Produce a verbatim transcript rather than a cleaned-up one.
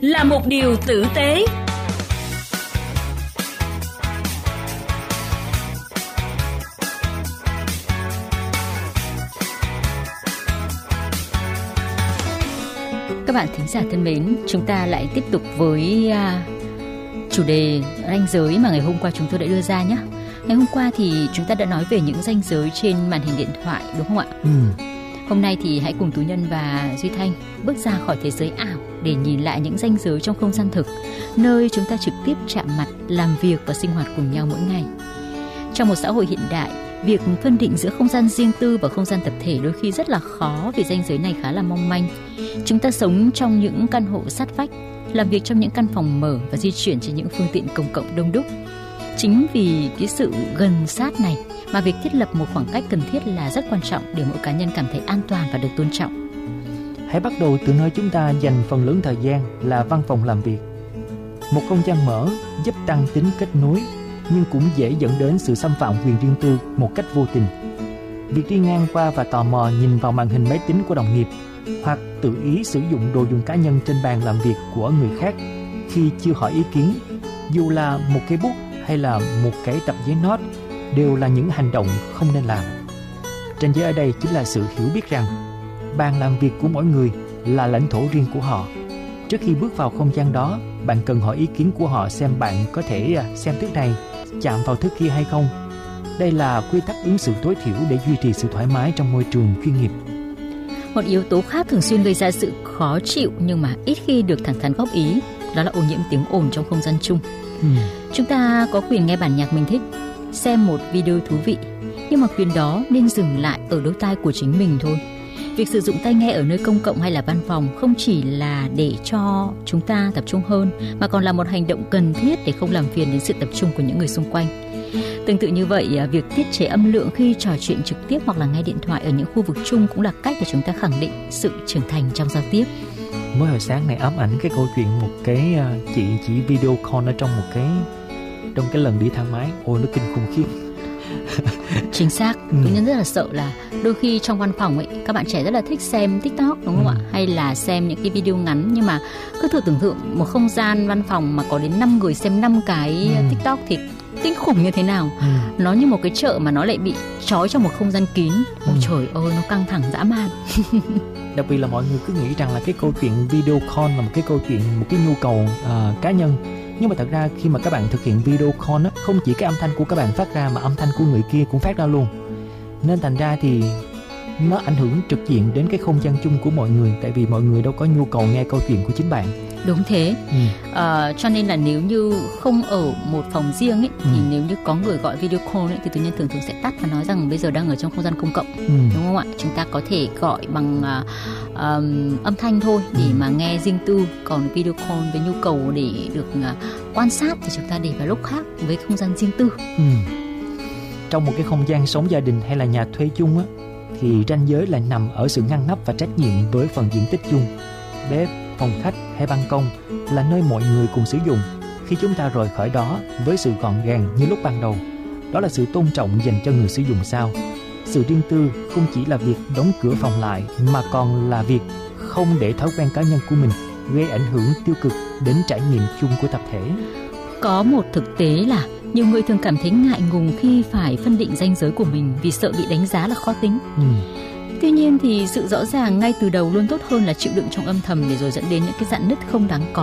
là một điều tử tế. Các bạn thính giả thân mến, chúng ta lại tiếp tục với uh, chủ đề ranh giới mà ngày hôm qua chúng tôi đã đưa ra nhé. Ngày hôm qua thì chúng ta đã nói về những ranh giới trên màn hình điện thoại, đúng không ạ? Ừ. Hôm nay thì hãy cùng Tú Nhân và Duy Thanh bước ra khỏi thế giới ảo để nhìn lại những ranh giới trong không gian thực, nơi chúng ta trực tiếp chạm mặt, làm việc và sinh hoạt cùng nhau mỗi ngày. Trong một xã hội hiện đại, việc phân định giữa không gian riêng tư và không gian tập thể đôi khi rất là khó vì ranh giới này khá là mong manh. Chúng ta sống trong những căn hộ sát vách, làm việc trong những căn phòng mở và di chuyển trên những phương tiện công cộng đông đúc. Chính vì cái sự gần sát này mà việc thiết lập một khoảng cách cần thiết là rất quan trọng để mỗi cá nhân cảm thấy an toàn và được tôn trọng. Hãy bắt đầu từ nơi chúng ta dành phần lớn thời gian là văn phòng làm việc. Một không gian mở giúp tăng tính kết nối, nhưng cũng dễ dẫn đến sự xâm phạm quyền riêng tư một cách vô tình. Việc đi ngang qua và tò mò nhìn vào màn hình máy tính của đồng nghiệp, hoặc tự ý sử dụng đồ dùng cá nhân trên bàn làm việc của người khác khi chưa hỏi ý kiến, dù là một cây bút hay là một cái tập giấy nốt, đều là những hành động không nên làm. Ranh giới ở đây chính là sự hiểu biết rằng bàn làm việc của mỗi người là lãnh thổ riêng của họ. Trước khi bước vào không gian đó, bạn cần hỏi ý kiến của họ xem bạn có thể xem thứ này, chạm vào thứ kia hay không. Đây là quy tắc ứng xử tối thiểu để duy trì sự thoải mái trong môi trường chuyên nghiệp. Một yếu tố khác thường xuyên gây ra sự khó chịu nhưng mà ít khi được thẳng thắn góp ý, đó là ô nhiễm tiếng ồn trong không gian chung. Ừ. Chúng ta có quyền nghe bản nhạc mình thích, xem một video thú vị, nhưng mà quyền đó nên dừng lại ở đôi tai của chính mình thôi. Việc sử dụng tai nghe ở nơi công cộng hay là văn phòng không chỉ là để cho chúng ta tập trung hơn, mà còn là một hành động cần thiết để không làm phiền đến sự tập trung của những người xung quanh. Tương tự như vậy, việc tiết chế âm lượng khi trò chuyện trực tiếp hoặc là nghe điện thoại ở những khu vực chung cũng là cách để chúng ta khẳng định sự trưởng thành trong giao tiếp. Mới hồi sáng này ám ảnh cái câu chuyện một cái chị chỉ video call ở trong một cái trong cái lần đi thang máy, ôi nó kinh khủng khiếp. Chính xác, ừ. Tú Nhân rất là sợ là đôi khi trong văn phòng ấy, các bạn trẻ rất là thích xem TikTok, đúng không ừ. ạ? Hay là xem những cái video ngắn, nhưng mà cứ thử tưởng tượng một không gian văn phòng mà có đến năm người xem năm cái ừ. TikTok thì kinh khủng như thế nào. ừ. Nó như một cái chợ mà nó lại bị trói trong một không gian kín. Ôi ừ. trời ơi, nó căng thẳng dã man. Đặc biệt là mọi người cứ nghĩ rằng là cái câu chuyện video call là một cái câu chuyện, một cái nhu cầu uh, cá nhân. Nhưng mà thật ra khi mà các bạn thực hiện video call á, không chỉ cái âm thanh của các bạn phát ra mà âm thanh của người kia cũng phát ra luôn. Nên thành ra thì nó ảnh hưởng trực diện đến cái không gian chung của mọi người, tại vì mọi người đâu có nhu cầu nghe câu chuyện của chính bạn. Đúng thế. ừ. à, Cho nên là nếu như không ở một phòng riêng ấy, ừ. thì nếu như có người gọi video call ấy, thì Tú Nhân thường thường sẽ tắt và nói rằng bây giờ đang ở trong không gian công cộng. ừ. Đúng không ạ? Chúng ta có thể gọi bằng uh, um, âm thanh thôi để ừ. mà nghe riêng tư. Còn video call với nhu cầu để được uh, quan sát thì chúng ta để vào lúc khác với không gian riêng tư. ừ. Trong một cái không gian sống gia đình hay là nhà thuê chung á, thì ranh giới lại nằm ở sự ngăn nắp và trách nhiệm với phần diện tích chung. Bếp, phòng khách hay ban công là nơi mọi người cùng sử dụng. Khi chúng ta rời khỏi đó với sự gọn gàng như lúc ban đầu, đó là sự tôn trọng dành cho người sử dụng sau. Sự riêng tư không chỉ là việc đóng cửa phòng lại, mà còn là việc không để thói quen cá nhân của mình gây ảnh hưởng tiêu cực đến trải nghiệm chung của tập thể. Có một thực tế là nhiều người thường cảm thấy ngại ngùng khi phải phân định ranh giới của mình vì sợ bị đánh giá là khó tính. ừ. Tuy nhiên thì sự rõ ràng ngay từ đầu luôn tốt hơn là chịu đựng trong âm thầm để rồi dẫn đến những cái rạn nứt không đáng có.